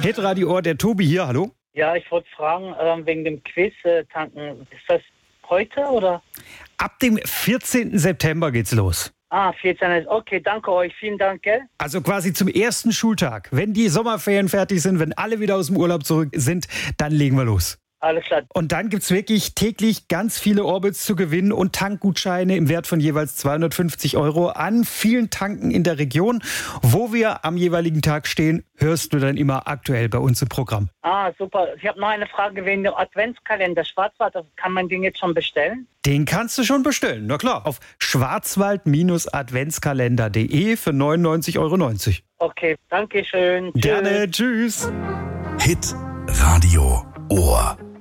Hitradio Ohr, der Tobi hier, hallo. Ja, ich wollte fragen, wegen dem Quiz tanken. Ist das heute oder? Ab dem 14. September geht's los. 14. Okay, danke euch. Vielen Dank, gell? Also quasi zum ersten Schultag. Wenn die Sommerferien fertig sind, wenn alle wieder aus dem Urlaub zurück sind, dann legen wir los. Alles klar. Und dann gibt's wirklich täglich ganz viele Orbits zu gewinnen und Tankgutscheine im Wert von jeweils 250 € an vielen Tanken in der Region. Wo wir am jeweiligen Tag stehen, hörst du dann immer aktuell bei uns im Programm. Super. Ich habe noch eine Frage wegen dem Adventskalender Schwarzwald. Kann man den jetzt schon bestellen? Den kannst du schon bestellen, na klar. Auf schwarzwald-adventskalender.de für 99,90 €. Okay, danke schön. Gerne, tschüss. Hit Radio Ohr.